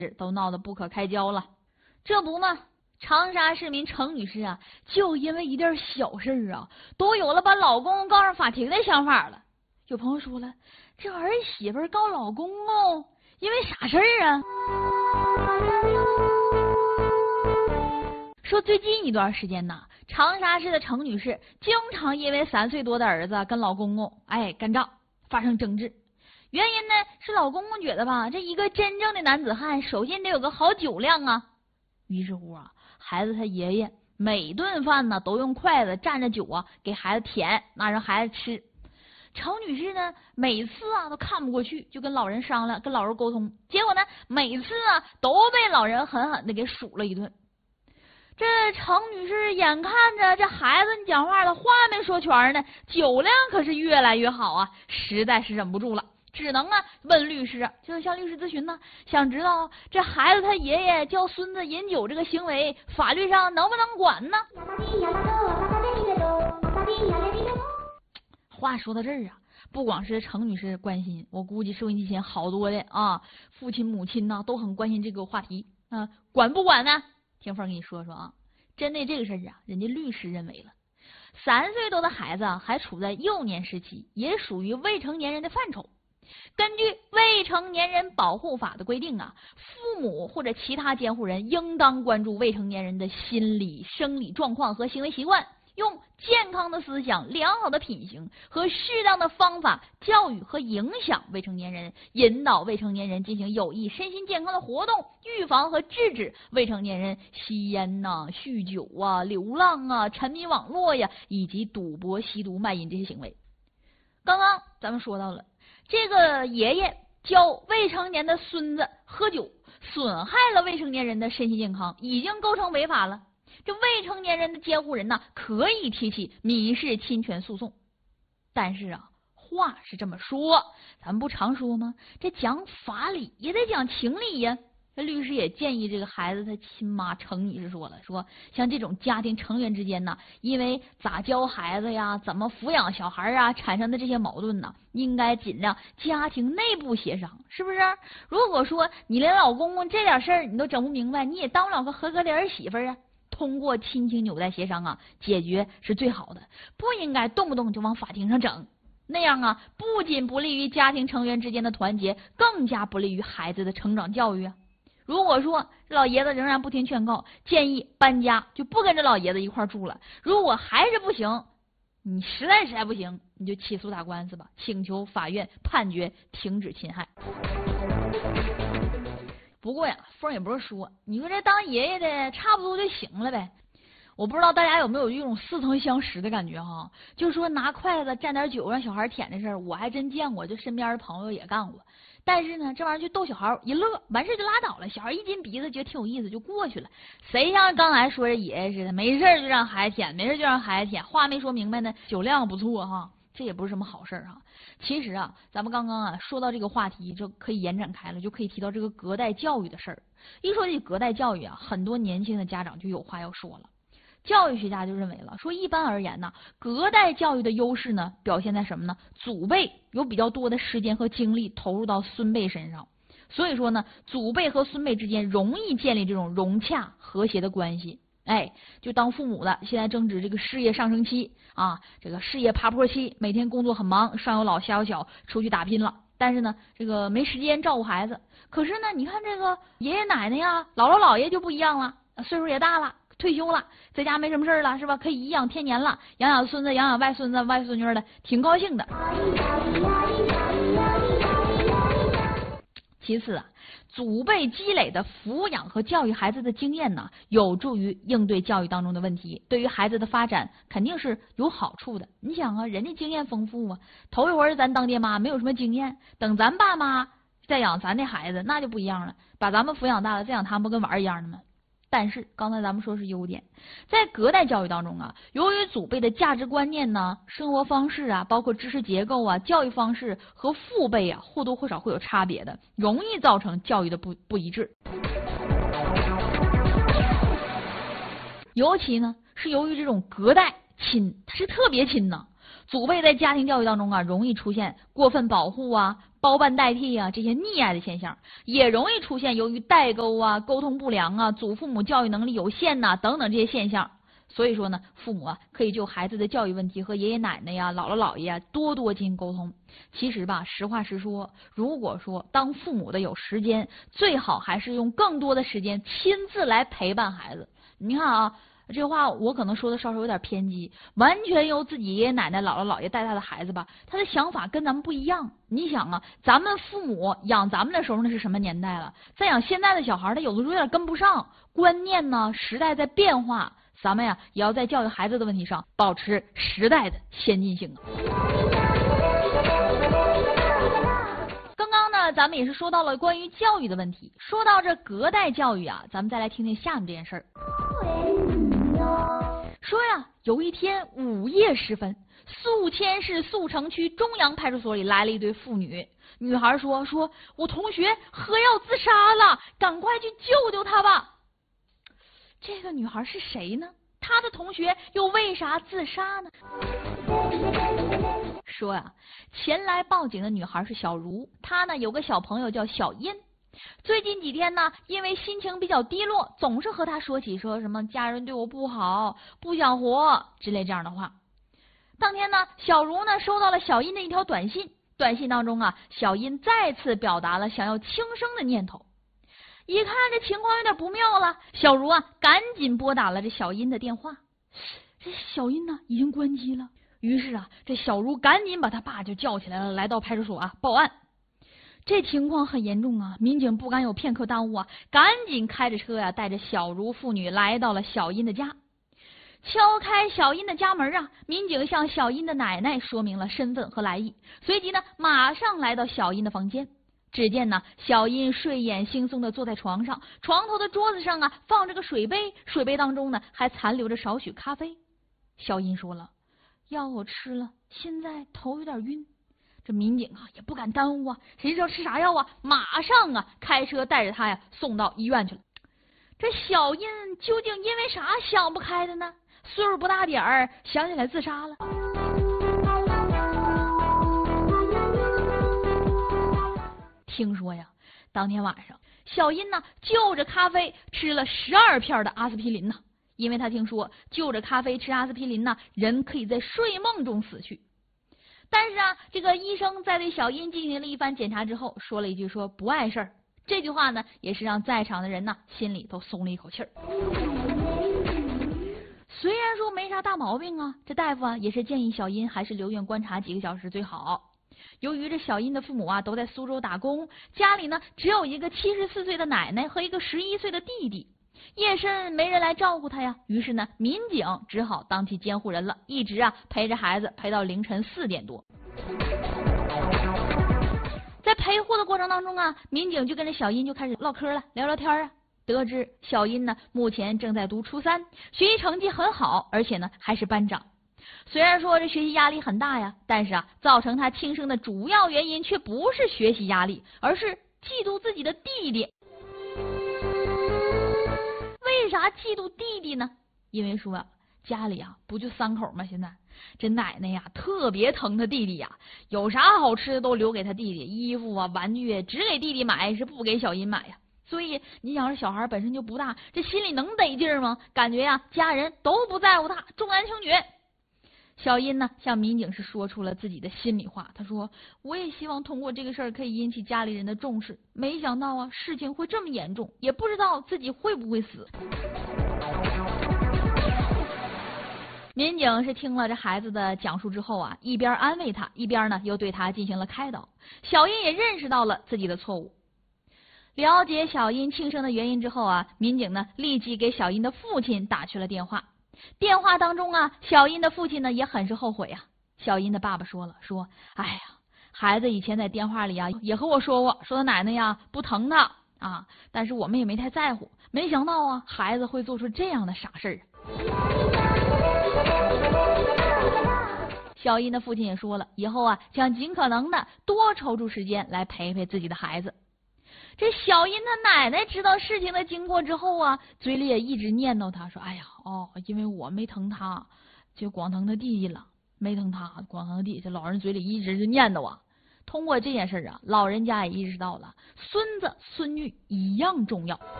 都闹得不可开交了。这不嘛，长沙市民程女士啊，就因为一点小事啊，都有了把老公告上法庭的想法了。有朋友说了，这儿媳妇告老公公，因为啥事儿啊？说最近一段时间呢，长沙市的程女士经常因为3岁多的儿子跟老公公干仗发生争执。原因呢是老公公觉得吧，这一个真正的男子汉首先得有个好酒量啊。于是乎啊，孩子他爷爷每顿饭呢都用筷子蘸着酒啊给孩子舔，拿让孩子吃。程女士呢每次啊都看不过去，就跟老人商量，跟老人沟通，结果呢每次啊都被老人狠狠的给数了一顿。这程女士眼看着这孩子你讲话了，话没说全呢，酒量可是越来越好啊，实在是忍不住了，只能啊问律师，就是向律师咨询呢，想知道这孩子他爷爷叫孙子饮酒这个行为，法律上能不能管呢？话说到这儿啊，不光是程女士关心，我估计收音机前好多的啊父亲母亲呢都很关心这个话题啊，管不管呢？听凤跟你说说啊，针对这个事儿啊，人家律师认为了，3岁多的孩子还处在幼年时期，也属于未成年人的范畴。根据《未成年人保护法》的规定啊，父母或者其他监护人应当关注未成年人的心理、生理状况和行为习惯，用健康的思想、良好的品行和适当的方法教育和影响未成年人，引导未成年人进行有益身心健康的活动，预防和制止未成年人吸烟呐、酗酒啊、流浪啊、沉迷网络呀，以及赌博、吸毒、卖淫这些行为。刚刚咱们说到了，这个爷爷教未成年的孙子喝酒，损害了未成年人的身心健康，已经构成违法了。这未成年人的监护人呢，可以提起民事侵权诉讼。但是啊，话是这么说，咱们不常说吗？这讲法理也得讲情理呀。这律师也建议这个孩子他亲妈程女士说了，说像这种家庭成员之间呢，因为咋教孩子呀，怎么抚养小孩啊产生的这些矛盾呢，应该尽量家庭内部协商，是不是？如果说你连老公公这点事儿你都整不明白，你也当不了个合格的儿媳妇啊。通过亲情纽带协商啊，解决是最好的，不应该动不动就往法庭上整，那样啊，不仅不利于家庭成员之间的团结，更加不利于孩子的成长教育啊。如果说老爷子仍然不听劝告，建议搬家，就不跟着老爷子一块住了。如果还是不行，你实在不行，你就起诉打官司吧，请求法院判决停止侵害。不过呀，凤也不是说，你说这当爷爷的差不多就行了呗。我不知道大家有没有一种似曾相识的感觉哈，就是说拿筷子蘸点酒让小孩舔的事儿，我还真见过，就身边的朋友也干过。但是呢，这玩意儿就逗小孩一乐，完事就拉倒了。小孩一金鼻子觉得挺有意思，就过去了。谁像刚才说这爷爷似的，没事就让孩子舔，没事就让孩子舔，话没说明白呢，酒量不错哈，这也不是什么好事哈。其实啊，咱们刚刚啊说到这个话题，就可以延展开了，就可以提到这个隔代教育的事儿。一说起隔代教育啊，很多年轻的家长就有话要说了。教育学家就认为了，说一般而言呢，隔代教育的优势呢，表现在什么呢？祖辈有比较多的时间和精力投入到孙辈身上，所以说呢，祖辈和孙辈之间容易建立这种融洽和谐的关系。就当父母的现在正值这个事业上升期啊，这个事业爬坡期，每天工作很忙，上有老下有小，出去打拼了，但是呢，这个没时间照顾孩子。可是呢，你看这个爷爷奶奶呀，姥姥姥爷就不一样了，岁数也大了，退休了，在家没什么事了，是吧？可以颐养天年了，养养孙子，养养外孙子、外孙女的，挺高兴的。其次啊，祖辈积累的抚养和教育孩子的经验呢，有助于应对教育当中的问题，对于孩子的发展肯定是有好处的。你想啊，人家经验丰富啊，头一回咱当爹妈没有什么经验，等咱爸妈再养咱的孩子，那就不一样了，把咱们抚养大了，再养他们不跟玩一样的吗？但是刚才咱们说是优点，在隔代教育当中啊，由于祖辈的价值观念呢、生活方式啊，包括知识结构啊、教育方式和父辈啊或多或少会有差别的，容易造成教育的不一致。尤其呢是由于这种隔代亲，它是特别亲呢，祖辈在家庭教育当中啊，容易出现过分保护啊、 包办代替啊这些溺爱的现象，也容易出现由于代沟啊、沟通不良啊、祖父母教育能力有限呐、等等这些现象。所以说呢，父母啊可以就孩子的教育问题和爷爷奶奶呀、姥姥姥爷呀多多进行沟通。其实吧，实话实说，如果说当父母的有时间，最好还是用更多的时间亲自来陪伴孩子。你看啊，这话我可能说的稍稍有点偏激，完全由自己爷爷奶奶、姥姥姥爷带大的孩子吧，他的想法跟咱们不一样。你想啊，咱们父母养咱们的时候那是什么年代了？再养现在的小孩，他有的时候有点跟不上，观念呢，时代在变化。咱们呀，也要在教育孩子的问题上保持时代的先进性啊。刚刚呢，咱们也是说到了关于教育的问题。说到这隔代教育啊，咱们再来听听下面这件事儿。说呀，有一天午夜时分，宿迁市宿城区中阳派出所里来了一对妇女。女孩说我同学喝药自杀了，赶快去救救他吧。这个女孩是谁呢？她的同学又为啥自杀呢？说呀，前来报警的女孩是小茹，她呢有个小朋友叫小殷。最近几天呢，因为心情比较低落，总是和她说起说什么家人对我不好，不想活之类这样的话。当天呢，小茹呢收到了小殷的一条短信，短信当中啊，小殷再次表达了想要轻生的念头。一看这情况有点不妙了，小茹啊赶紧拨打了这小殷的电话。这小殷呢已经关机了，于是啊这小茹赶紧把他爸就叫起来了，来到派出所啊报案。这情况很严重啊，民警不敢有片刻耽误啊，赶紧开着车呀带着小茹父女来到了小殷的家。敲开小殷的家门啊，民警向小殷的奶奶说明了身份和来意，随即呢马上来到小殷的房间。只见呢，小殷睡眼惺忪的坐在床上，床头的桌子上啊放着个水杯，水杯当中呢还残留着少许咖啡。小殷说了，药我吃了，现在头有点晕。这民警啊也不敢耽误啊，谁知道吃啥药啊？马上啊开车带着他呀送到医院去了。这小殷究竟因为啥想不开的呢？岁数不大点儿，想起来自杀了。听说呀，当天晚上小殷呢就着咖啡吃了12片的阿司匹林呢，因为他听说就着咖啡吃阿司匹林呢，人可以在睡梦中死去。但是啊，这个医生在对小殷进行了一番检查之后，说了一句说不碍事儿。这句话呢，也是让在场的人呢心里都松了一口气儿。虽然说没啥大毛病啊，这大夫啊也是建议小殷还是留院观察几个小时最好。由于这小殷的父母啊都在苏州打工，家里呢只有一个74岁的奶奶和一个11岁的弟弟，夜深没人来照顾他呀，于是呢民警只好当起监护人了，一直啊陪着孩子陪到凌晨4点多。在陪护的过程当中啊，民警就跟着小殷就开始唠嗑了，聊聊天啊。得知小殷呢目前正在读初3，学习成绩很好，而且呢还是班长。虽然说这学习压力很大呀，但是啊，造成他轻生的主要原因却不是学习压力，而是嫉妒自己的弟弟。为啥嫉妒弟弟呢？因为说家里啊不就3口吗？现在这奶奶呀特别疼他弟弟呀，有啥好吃的都留给他弟弟，衣服啊玩具只给弟弟买，是不给小殷买呀。所以你想，这小孩本身就不大，这心里能得劲儿吗？感觉呀家人都不在乎他，重男轻女。小殷呢向民警是说出了自己的心里话，他说我也希望通过这个事儿可以引起家里人的重视，没想到啊事情会这么严重，也不知道自己会不会死。民警是听了这孩子的讲述之后啊，一边安慰他，一边呢又对他进行了开导。小殷也认识到了自己的错误。了解小殷轻生的原因之后啊，民警呢立即给小殷的父亲打去了电话。电话当中啊，小殷的父亲呢也很是后悔啊。小殷的爸爸说了，说哎呀，孩子以前在电话里啊也和我说过，说他奶奶呀不疼他啊，但是我们也没太在乎，没想到啊孩子会做出这样的傻事儿。小殷的父亲也说了，以后啊想尽可能的多抽出时间来陪陪自己的孩子。这小殷他奶奶知道事情的经过之后啊，嘴里也一直念叨他说，哎呀因为我没疼他，就光疼他弟弟了，没疼他光疼他弟弟，这老人嘴里一直就念叨啊。 通过这件事啊，老人家也意识到了孙子孙女一样重要。